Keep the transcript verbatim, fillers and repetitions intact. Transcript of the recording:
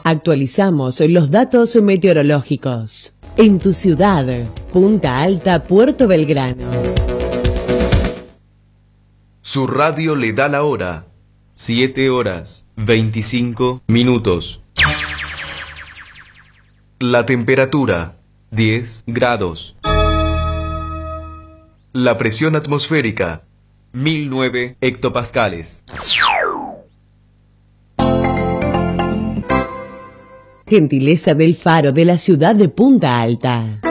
Actualizamos los datos meteorológicos. En tu ciudad, Punta Alta, Puerto Belgrano. Su radio le da la hora. siete horas, veinticinco minutos. La temperatura, diez grados. La presión atmosférica, mil nueve hectopascales. Gentileza del Faro de la ciudad de Punta Alta.